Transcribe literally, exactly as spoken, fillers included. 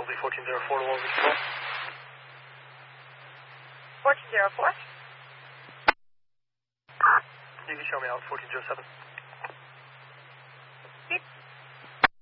L V fourteen oh four to Lower Control. fourteen oh four? You can show me out fourteen oh seven.